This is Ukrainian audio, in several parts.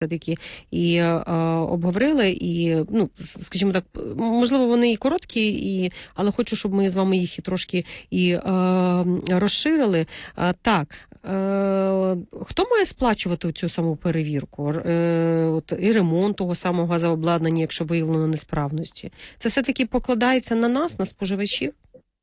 все-таки і обговорили, і, ну, скажімо так, можливо, вони і короткі, але хочу, щоб ми з вами їх і трошки розширили. Так, хто має сплачувати цю саму перевірку? І ремонт того самого газообладнання, якщо виявлено несправності? Це все-таки покладається на нас, на споживачів?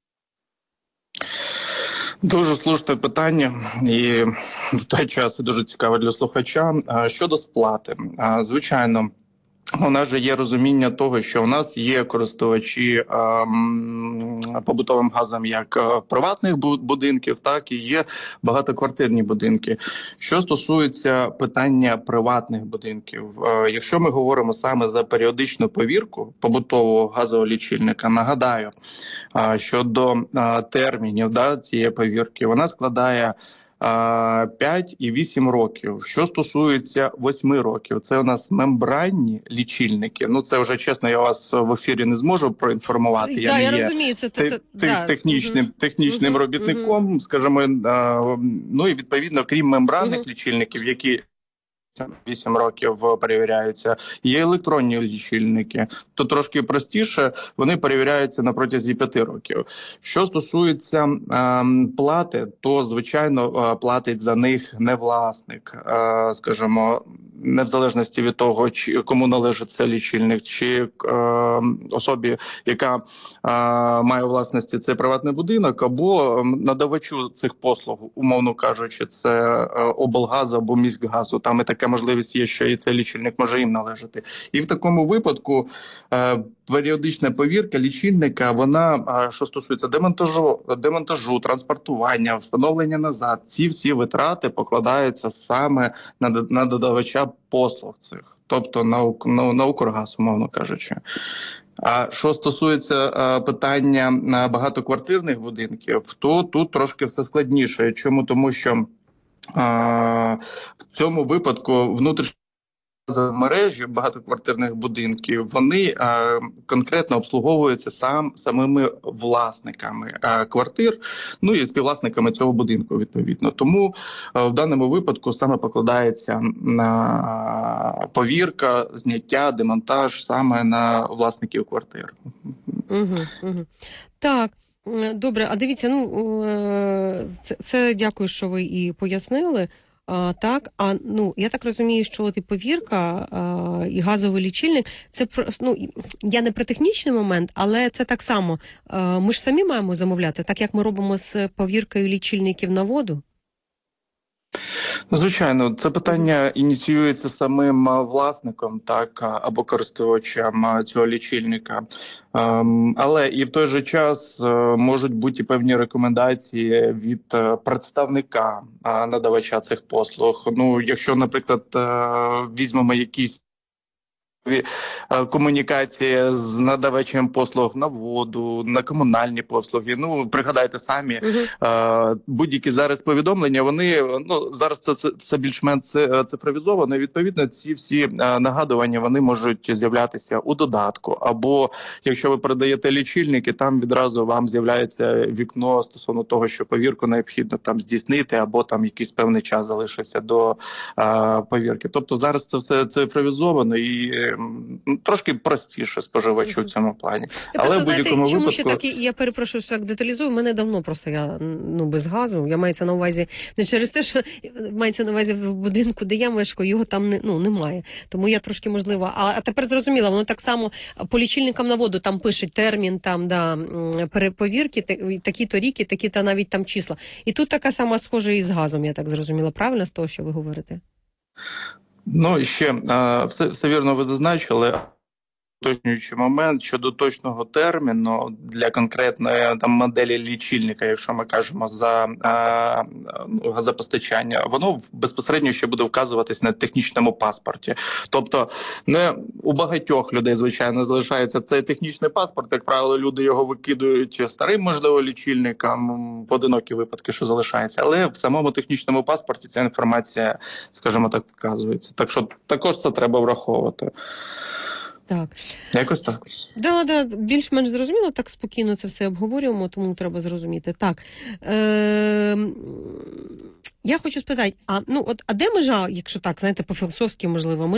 Дуже слушне питання, і в той час дуже цікаве для слухача. Щодо сплати, звичайно, у нас же є розуміння того, що у нас є користувачі побутовим газом як приватних будинків, так і є багатоквартирні будинки. Що стосується питання приватних будинків, якщо ми говоримо саме за періодичну повірку побутового газового лічильника, нагадаю, щодо термінів цієї повірки, вона складає 5 і 8 років. Що стосується 8 років, це у нас мембранні лічильники. Ну, це вже, чесно, я вас в ефірі не зможу проінформувати. Я не розумію, технічним робітником, скажімо, ну і відповідно, крім мембранних лічильників, які 8 років перевіряються. Є електронні лічильники, то трошки простіше, вони перевіряються на протязі 5 років. Що стосується плати, то, звичайно, платить за них не власник, скажімо, не в залежності від того, кому належить цей лічильник, чи особі, яка має у власності цей приватний будинок, або надавачу цих послуг, умовно кажучи, це облгазу або міськгазу. Там і така можливість є, що і цей лічильник може їм належати. І в такому випадку періодична повірка лічильника, вона, що стосується демонтажу, транспортування, встановлення назад, ці всі витрати покладаються саме на додавача послуг цих, тобто на Укргаз, умовно кажучи. А що стосується питання багатоквартирних будинків, то тут трошки все складніше. Чому? Тому що в цьому випадку внутрішні мережі багатоквартирних будинків, вони конкретно обслуговуються самими власниками квартир, ну і співвласниками цього будинку, відповідно. Тому в даному випадку саме покладається на повірка, зняття, демонтаж саме на власників квартир. Так. Добре, а дивіться, це дякую, що ви і пояснили. Так, я так розумію, що от і повірка, і газовий лічильник, це я не про технічний момент, але це так само. Ми ж самі маємо замовляти, так як ми робимо з повіркою лічильників на воду? Звичайно, це питання ініціюється самим власником, так, або користувачем цього лічильника. Але і в той же час можуть бути певні рекомендації від представника надавача цих послуг. Ну, якщо, наприклад, візьмемо якісь комунікація з надавачем послуг на воду, на комунальні послуги. Ну, пригадайте самі, будь-які зараз повідомлення, вони, зараз це більш-менш цифровізовано, і відповідно ці всі нагадування, вони можуть з'являтися у додатку, або якщо ви передаєте лічильники, там відразу вам з'являється вікно стосовно того, що повірку необхідно там здійснити, або там якийсь певний час залишився до повірки. Тобто зараз це все цифровізовано і трошки простіше споживачу в цьому плані. Але в будь-якому випадку... Чому ще так, я перепрошую, що так деталізую, в мене давно просто я без газу, я мається на увазі, не через те, що мається на увазі в будинку, де я мешкаю, його там немає. Тому я трошки, можливо, а тепер зрозуміла, воно так само по лічильникам на воду там пише термін, там, повірки, такі-то ріки, такі-то навіть там числа. І тут така сама схожа і з газом, я так зрозуміла, правильно, з того, що ви говорите? Ну, ще все вірно ви зазначили. Уточнюючий момент щодо точного терміну для конкретної там моделі лічильника, якщо ми кажемо за газопостачання, воно безпосередньо ще буде вказуватись на технічному паспорті. Тобто не у багатьох людей, звичайно, залишається цей технічний паспорт. Як правило, люди його викидують старим, можливо, лічильникам, поодинокі випадки, що залишається. Але в самому технічному паспорті ця інформація, скажімо так, вказується. Так що також це треба враховувати. Так. Якось так. Да, більш-менш зрозуміло, так спокійно це все обговорюємо, тому треба зрозуміти. Так. Я хочу спитати, а де межа, якщо так, знаєте, по-філософськи, можливо,